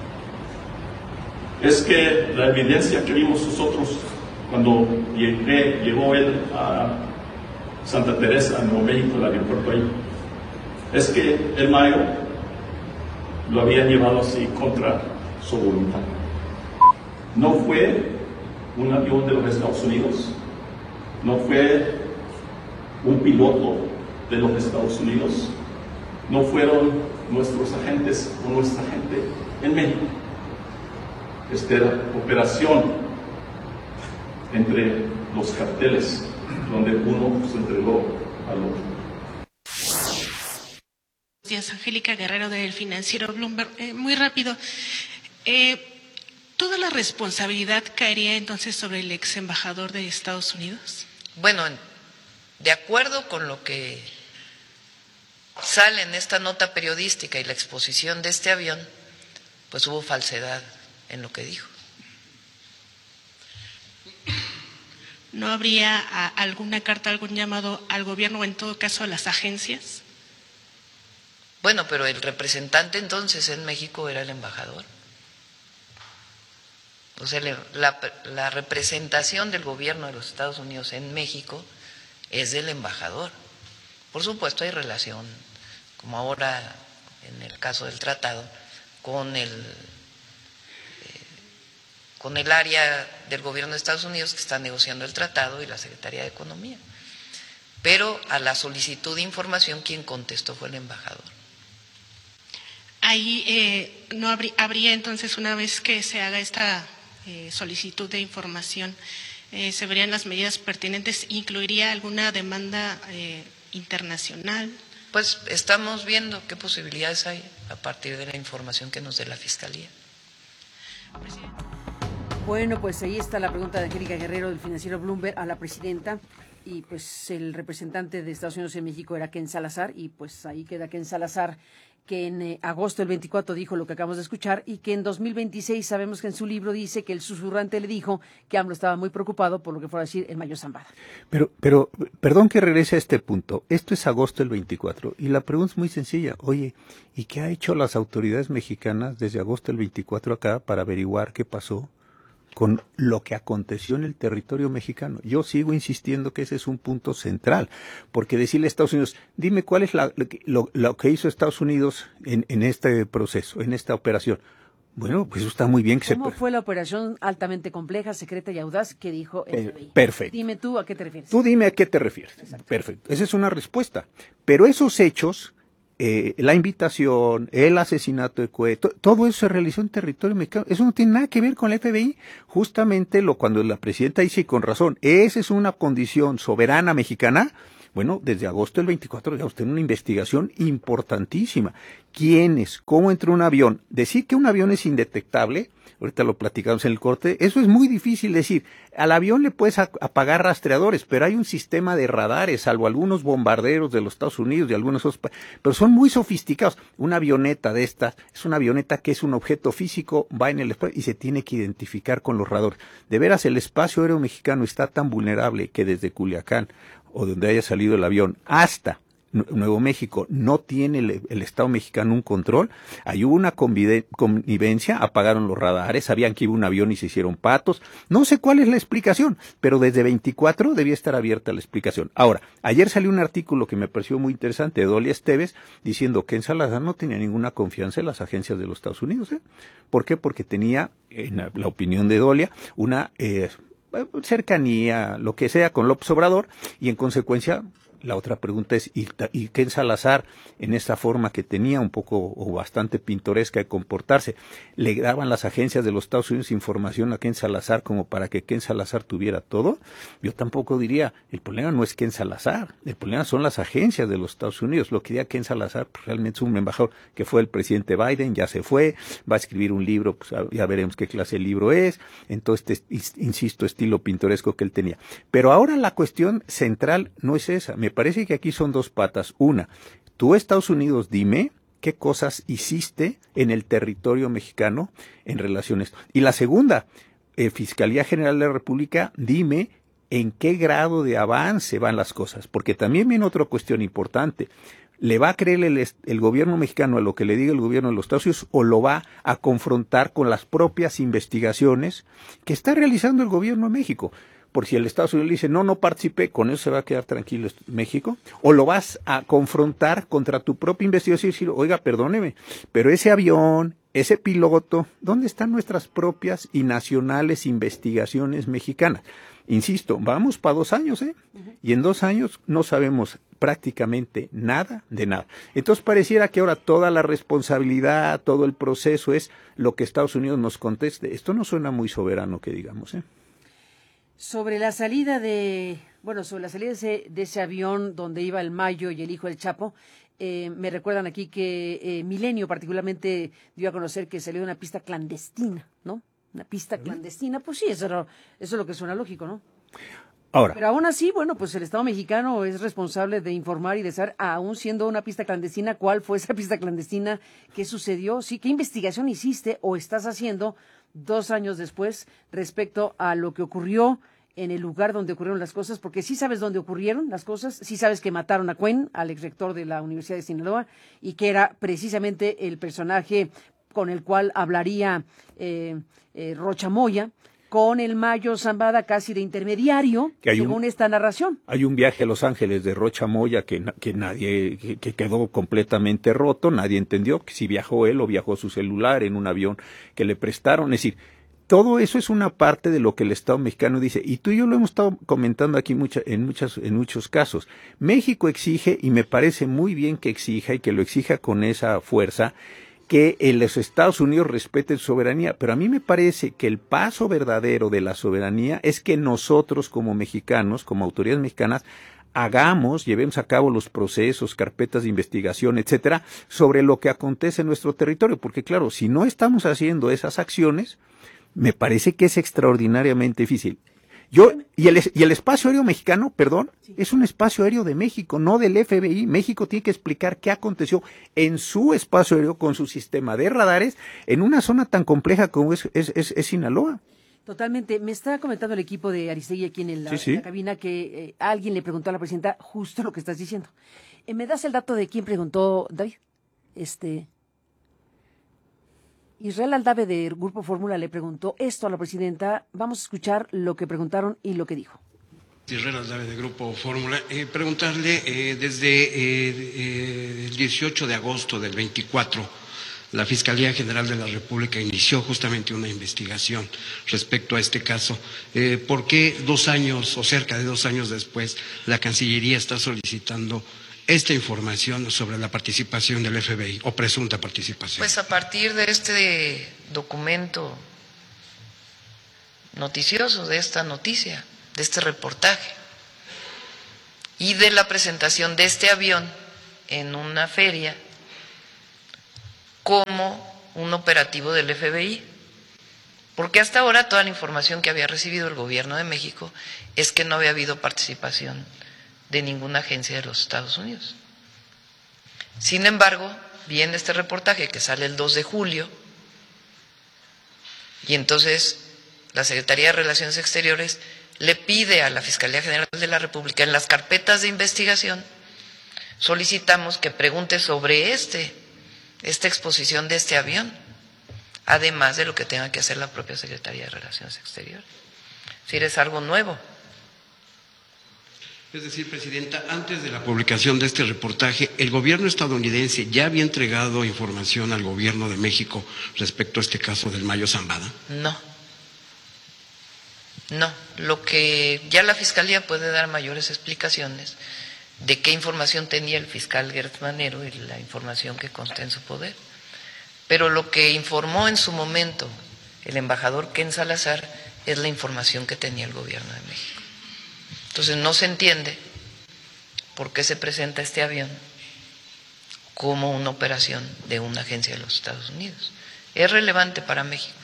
es que la evidencia que vimos nosotros cuando llegué, llegó él a Santa Teresa, en Nuevo México, el aeropuerto ahí, es que el mayo lo habían llevado así contra su voluntad. No fue un avión de los Estados Unidos, no fue un piloto de los Estados Unidos, no fueron nuestros agentes o nuestra gente en México. Esta era operación entre los carteles, donde uno se entregó al otro. Buenos días, Angélica Guerrero del financiero Bloomberg. Eh, muy rápido, eh, ¿toda la responsabilidad caería entonces sobre el ex embajador de Estados Unidos? Bueno, de acuerdo con lo que sale en esta nota periodística y la exposición de este avión, pues hubo falsedad en lo que dijo. ¿No habría a, alguna carta, algún llamado al gobierno o en todo caso a las agencias? Bueno, pero el representante entonces en México era el embajador. O sea, la, la representación del gobierno de los Estados Unidos en México es del embajador. Por supuesto hay relación, como ahora en el caso del tratado, con el, eh, con el área del gobierno de Estados Unidos que está negociando el tratado y la Secretaría de Economía. Pero a la solicitud de información quien contestó fue el embajador. Ahí eh, no habría, habría entonces, una vez que se haga esta eh, solicitud de información, eh, se verían las medidas pertinentes. ¿Incluiría alguna demanda eh, internacional? Pues estamos viendo qué posibilidades hay a partir de la información que nos dé la Fiscalía. Bueno, pues ahí está la pregunta de Angélica Guerrero del financiero Bloomberg a la presidenta, y pues el representante de Estados Unidos en México era Ken Salazar, y pues ahí queda Ken Salazar, que en eh, agosto del veinticuatro dijo lo que acabamos de escuchar, y que en dos mil veintiséis sabemos que en su libro dice que el susurrante le dijo que AMLO estaba muy preocupado por lo que fuera a decir el Mayo Zambada. Pero, pero, perdón que regrese a este punto. Esto es agosto del veinticuatro y la pregunta es muy sencilla. Oye, ¿y qué ha hecho las autoridades mexicanas desde agosto del veinticuatro acá para averiguar qué pasó con lo que aconteció en el territorio mexicano? Yo sigo insistiendo que ese es un punto central, porque decirle a Estados Unidos, dime cuál es la, lo, lo que hizo Estados Unidos en, en este proceso, en esta operación. Bueno, pues eso está muy bien que se... ¿Cómo fue la operación altamente compleja, secreta y audaz que dijo el F B I? Perfecto. Dime tú a qué te refieres. Tú dime a qué te refieres. Exacto. Perfecto. Esa es una respuesta. Pero esos hechos, eh, la invitación, el asesinato de Cueto, todo eso se realizó en territorio mexicano. Eso no tiene nada que ver con el F B I. Justamente lo cuando la presidenta dice, y con razón, esa es una condición soberana mexicana. Bueno, desde agosto del veinticuatro ya usted una investigación importantísima. ¿Quiénes? ¿Cómo entró un avión? Decir que un avión es indetectable, ahorita lo platicamos en el corte, eso es muy difícil decir. Al avión le puedes apagar rastreadores, pero hay un sistema de radares, salvo algunos bombarderos de los Estados Unidos y algunos otros, pero son muy sofisticados. Una avioneta de estas es una avioneta que es un objeto físico, va en el espacio y se tiene que identificar con los radares. De veras, el espacio aéreo mexicano está tan vulnerable que desde Culiacán o donde haya salido el avión, hasta Nuevo México, no tiene el, el Estado mexicano un control. Ahí hubo una connivencia, apagaron los radares, sabían que iba un avión y se hicieron patos. No sé cuál es la explicación, pero desde veinticuatro debía estar abierta la explicación. Ahora, ayer salió un artículo que me pareció muy interesante de Dolia Esteves, diciendo que en Salazar no tenía ninguna confianza en las agencias de los Estados Unidos. ¿eh? ¿Por qué? Porque tenía, en la, la opinión de Dolia, una... Eh, cercanía, lo que sea, con López Obrador, y en consecuencia, la otra pregunta es, ¿y, y Ken Salazar, en esta forma que tenía un poco o bastante pintoresca de comportarse, le daban las agencias de los Estados Unidos información a Ken Salazar como para que Ken Salazar tuviera todo? Yo tampoco diría, el problema no es Ken Salazar, el problema son las agencias de los Estados Unidos. Lo que diría Ken Salazar, pues, realmente es un embajador que fue el presidente Biden, ya se fue, va a escribir un libro, pues ya veremos qué clase de libro es, entonces, insisto, estilo pintoresco que él tenía. Pero ahora la cuestión central no es esa, me parece que aquí son dos patas. Una, tú Estados Unidos dime qué cosas hiciste en el territorio mexicano en relación a esto. Y la segunda, eh, Fiscalía General de la República, dime en qué grado de avance van las cosas. Porque también viene otra cuestión importante. ¿Le va a creer el, el gobierno mexicano a lo que le diga el gobierno de los Estados Unidos o lo va a confrontar con las propias investigaciones que está realizando el gobierno de México? Por si el Estados Unidos le dice, no, no participé, ¿con eso se va a quedar tranquilo México? ¿O lo vas a confrontar contra tu propia investigación y decir, oiga, perdóneme, pero ese avión, ese piloto, ¿dónde están nuestras propias y nacionales investigaciones mexicanas? Insisto, vamos para dos años, ¿eh? Uh-huh. Y en dos años no sabemos prácticamente nada de nada. Entonces pareciera que ahora toda la responsabilidad, todo el proceso es lo que Estados Unidos nos conteste. Esto no suena muy soberano, que digamos, ¿eh? Sobre la salida de, bueno, sobre la salida de ese, de ese avión donde iba el Mayo y el hijo del Chapo, eh, me recuerdan aquí que eh, Milenio particularmente dio a conocer que salió de una pista clandestina, ¿no? Una pista clandestina, pues sí, eso, era, eso es lo que suena lógico, ¿no? Ahora. Pero aún así, bueno, pues el Estado mexicano es responsable de informar y de saber, aún siendo una pista clandestina, cuál fue esa pista clandestina, qué sucedió, sí, qué investigación hiciste o estás haciendo dos años después respecto a lo que ocurrió en el lugar donde ocurrieron las cosas, porque sí sabes dónde ocurrieron las cosas, sí sabes que mataron a Cuen, al exrector de la Universidad de Sinaloa, y que era precisamente el personaje con el cual hablaría eh, eh, Rocha Moya, con el Mayo Zambada casi de intermediario, según un, esta narración. Hay un viaje a Los Ángeles de Rocha Moya que, que nadie, que, que quedó completamente roto, nadie entendió que si viajó él o viajó su celular en un avión que le prestaron, es decir, todo eso es una parte de lo que el Estado mexicano dice, y tú y yo lo hemos estado comentando aquí mucha, en, muchas, en muchos casos. México exige, y me parece muy bien que exija, y que lo exija con esa fuerza, que en los Estados Unidos respeten su soberanía, pero a mí me parece que el paso verdadero de la soberanía es que nosotros como mexicanos, como autoridades mexicanas, hagamos, llevemos a cabo los procesos, carpetas de investigación, etcétera, sobre lo que acontece en nuestro territorio, porque claro, si no estamos haciendo esas acciones, me parece que es extraordinariamente difícil. Yo, y el, y el espacio aéreo mexicano, perdón, sí. es un espacio aéreo de México, no del F B I. México tiene que explicar qué aconteció en su espacio aéreo con su sistema de radares en una zona tan compleja como es, es, es, es Sinaloa. Totalmente. Me está comentando el equipo de Aristegui aquí en, el, sí, sí. en la cabina que eh, alguien le preguntó a la presidenta justo lo que estás diciendo. Eh, ¿Me das el dato de quién preguntó, David? Este... Israel Aldave de Grupo Fórmula le preguntó esto a la presidenta. Vamos a escuchar lo que preguntaron y lo que dijo. Israel Aldave de Grupo Fórmula, eh, preguntarle eh, desde eh, eh, el dieciocho de agosto del veinticuatro la Fiscalía General de la República inició justamente una investigación respecto a este caso. Eh, ¿Por qué dos años o cerca de dos años después la Cancillería está solicitando esta información sobre la participación del F B I o presunta participación? Pues a partir de este documento noticioso, de esta noticia, de este reportaje y de la presentación de este avión en una feria como un operativo del F B I, porque hasta ahora toda la información que había recibido el gobierno de México es que no había habido participación de ninguna agencia de los Estados Unidos. Sin embargo, viene este reportaje que sale el dos de julio y entonces la Secretaría de Relaciones Exteriores le pide a la Fiscalía General de la República, en las carpetas de investigación, solicitamos que pregunte sobre este, esta exposición de este avión, además de lo que tenga que hacer la propia Secretaría de Relaciones Exteriores. Es decir, es algo nuevo. Es decir, Presidenta, antes de la publicación de este reportaje, ¿el gobierno estadounidense ya había entregado información al gobierno de México respecto a este caso del Mayo Zambada? No. No. Lo que ya la Fiscalía puede dar mayores explicaciones de qué información tenía el fiscal Gertz Manero y la información que consta en su poder. Pero lo que informó en su momento el embajador Ken Salazar es la información que tenía el gobierno de México. Entonces no se entiende por qué se presenta este avión como una operación de una agencia de los Estados Unidos. Es relevante para México.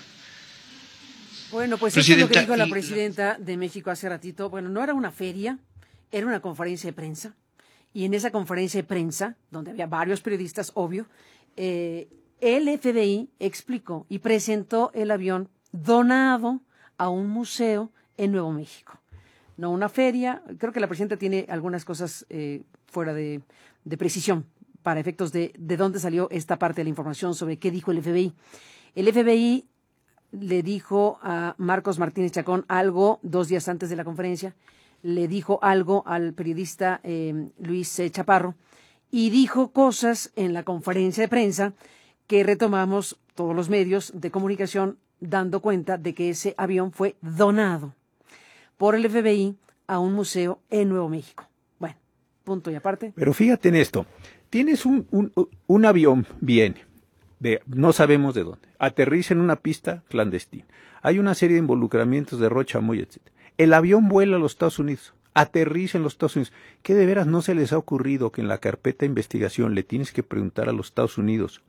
Bueno, pues esto es lo que dijo la presidenta de México hace ratito. Bueno, no era una feria, era una conferencia de prensa. Y en esa conferencia de prensa, donde había varios periodistas, obvio, eh, el F B I explicó y presentó el avión donado a un museo en Nuevo México. No una feria. Creo que la presidenta tiene algunas cosas eh, fuera de, de precisión para efectos de, de dónde salió esta parte de la información sobre qué dijo el F B I. El F B I le dijo a Marcos Martínez Chacón algo dos días antes de la conferencia, le dijo algo al periodista eh, Luis eh, Chaparro y dijo cosas en la conferencia de prensa que retomamos todos los medios de comunicación dando cuenta de que ese avión fue donado por el F B I a un museo en Nuevo México. Bueno, punto y aparte. Pero fíjate en esto, tienes un, un, un avión, viene, de, no sabemos de dónde, aterriza en una pista clandestina, hay una serie de involucramientos de Rocha Moya, etcétera. El avión vuela a los Estados Unidos, aterriza en los Estados Unidos. ¿Qué de veras no se les ha ocurrido que en la carpeta de investigación le tienes que preguntar a los Estados Unidos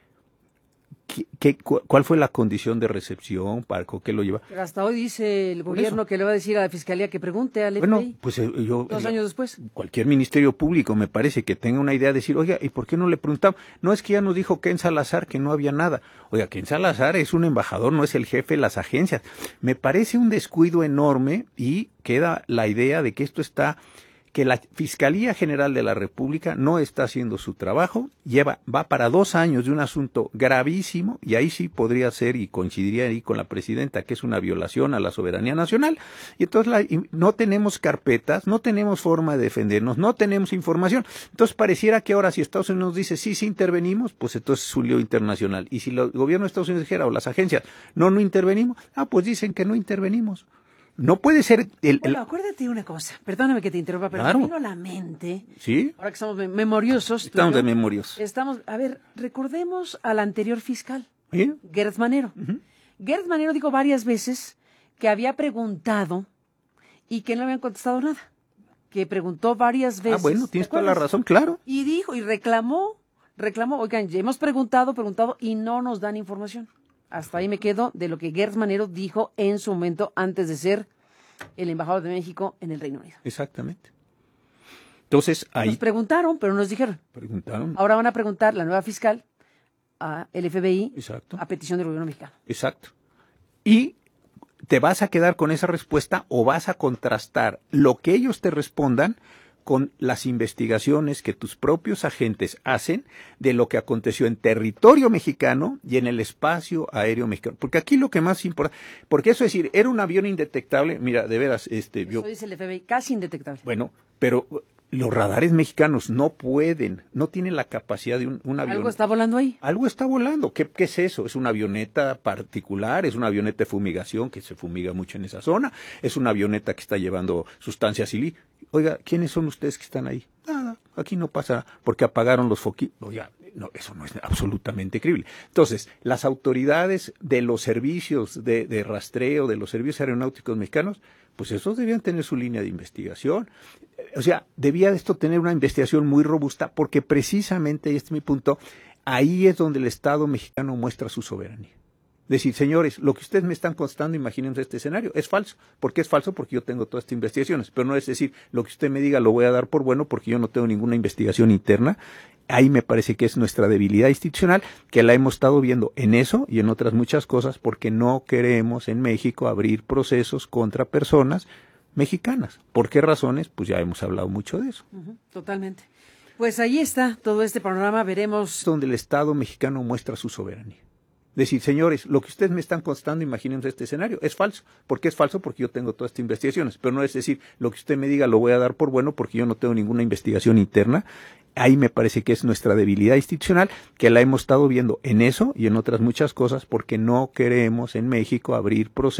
¿Qué, qué, ¿cuál fue la condición de recepción? ¿Para qué lo lleva? Pero hasta hoy dice el gobierno que le va a decir a la Fiscalía que pregunte al F B I. Bueno, pues yo... Dos años después. Cualquier ministerio público me parece que tenga una idea de decir, oiga, ¿y por qué no le preguntamos? No, es que ya nos dijo Ken Salazar que no había nada. Oiga, Ken Salazar es un embajador, no es el jefe de las agencias. Me parece un descuido enorme y queda la idea de que esto está... que la Fiscalía General de la República no está haciendo su trabajo, lleva, va para dos años de un asunto gravísimo, y ahí sí podría ser, y coincidiría ahí con la presidenta, que es una violación a la soberanía nacional, y entonces la, y no tenemos carpetas, no tenemos forma de defendernos, no tenemos información, entonces pareciera que ahora si Estados Unidos dice sí, sí intervenimos, pues entonces es un lío internacional, y si el gobierno de Estados Unidos dijera, o las agencias, no, no intervenimos, ah, pues dicen que no intervenimos. No puede ser... el, Bueno, el... acuérdate de una cosa, perdóname que te interrumpa, pero Claro. me vino a la mente, ¿Sí? ahora que estamos mem- memoriosos. tú y Estamos yo, de memoriosos. Estamos, a ver, recordemos al anterior fiscal, ¿Sí? Gertz Manero. Gertz Manero dijo varias veces que había preguntado y que no le habían contestado nada, que preguntó varias veces. Ah, bueno, tienes ¿te toda la acuerdas? razón, claro. Y dijo, y reclamó, reclamó, oigan, ya hemos preguntado, preguntado y no nos dan información. Hasta ahí me quedo de lo que Gertz Manero dijo en su momento antes de ser el embajador de México en el Reino Unido. Exactamente. Entonces, ahí Nos preguntaron, pero no nos dijeron. preguntaron. Ahora van a preguntar la nueva fiscal a el F B I Exacto. a petición del gobierno mexicano. Exacto. Y te vas a quedar con esa respuesta o vas a contrastar lo que ellos te respondan con las investigaciones que tus propios agentes hacen de lo que aconteció en territorio mexicano y en el espacio aéreo mexicano. Porque aquí lo que más importa, porque eso es decir, era un avión indetectable, mira, de veras, este, yo, Eso dice el F B I, casi indetectable. bueno, pero los radares mexicanos no pueden, no tienen la capacidad de un, un avión. ¿Algo está volando ahí? Algo está volando. ¿Qué, ¿Qué es eso? ¿Es una avioneta particular? ¿Es una avioneta de fumigación que se fumiga mucho en esa zona? ¿Es una avioneta que está llevando sustancias ilícitas? Oiga, ¿quiénes son ustedes que están ahí? Nada, aquí no pasa porque apagaron los foquitos. Oiga, no, eso no es absolutamente creíble. Entonces, las autoridades de los servicios de, de rastreo, de los servicios aeronáuticos mexicanos, pues esos debían tener su línea de investigación. O sea, debía esto tener una investigación muy robusta porque precisamente, y este es mi punto, ahí es donde el Estado mexicano muestra su soberanía. Decir, señores, lo que ustedes me están constando, imagínense este escenario, es falso. ¿Por qué es falso? Porque yo tengo todas estas investigaciones, pero no es decir, lo que usted me diga lo voy a dar por bueno porque yo no tengo ninguna investigación interna. Ahí me parece que es nuestra debilidad institucional, que la hemos estado viendo en eso y en otras muchas cosas, porque no queremos en México abrir procesos contra personas mexicanas. ¿Por qué razones? Pues ya hemos hablado mucho de eso. Uh-huh, totalmente. Pues ahí está todo este panorama, veremos. Donde el Estado mexicano muestra su soberanía. Decir, señores, lo que ustedes me están constando, imagínense este escenario, es falso. ¿Por qué es falso? Porque yo tengo todas estas investigaciones, pero no es decir, lo que usted me diga lo voy a dar por bueno porque yo no tengo ninguna investigación interna. Ahí me parece que es nuestra debilidad institucional, que la hemos estado viendo en eso y en otras muchas cosas, porque no queremos en México abrir procesos